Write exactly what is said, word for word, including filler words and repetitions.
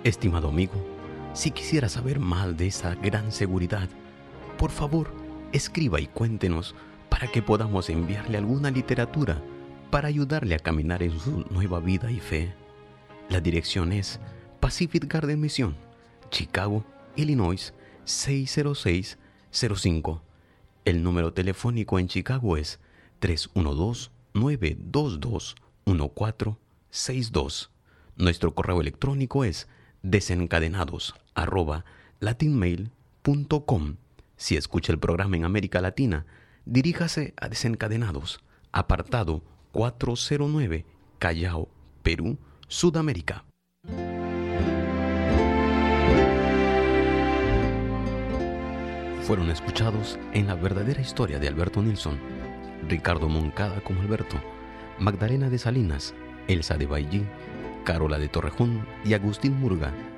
Estimado amigo, si quisiera saber más de esa gran seguridad, por favor, escriba y cuéntenos para que podamos enviarle alguna literatura para ayudarle a caminar en su nueva vida y fe. La dirección es Pacific Garden Mission, Chicago, Illinois seis cero seis cero cinco. El número telefónico en Chicago es tres uno dos, nueve dos dos, uno cuatro seis dos. Nuestro correo electrónico es desencadenados arroba latinmail punto com. Si escucha el programa en América Latina, diríjase a Desencadenados, apartado cuatrocientos nueve, Callao, Perú, Sudamérica. Fueron escuchados en La verdadera historia de Alberto Nilsson, Ricardo Moncada como Alberto, Magdalena de Salinas, Elsa de Baillí, Carola de Torrejón y Agustín Murga